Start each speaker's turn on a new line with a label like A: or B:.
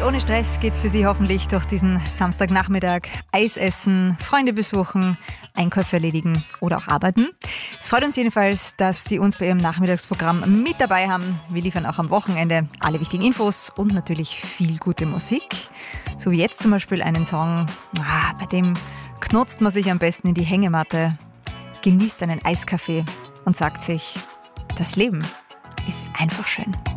A: ohne Stress geht's für Sie hoffentlich durch diesen Samstagnachmittag. Eis essen, Freunde besuchen, Einkäufe erledigen oder auch arbeiten. Es freut uns jedenfalls, dass Sie uns bei Ihrem Nachmittagsprogramm mit dabei haben. Wir liefern auch am Wochenende alle wichtigen Infos und natürlich viel gute Musik. So wie jetzt zum Beispiel einen Song, bei dem knotzt man sich am besten in die Hängematte, genießt einen Eiskaffee und sagt sich, das Leben ist einfach schön.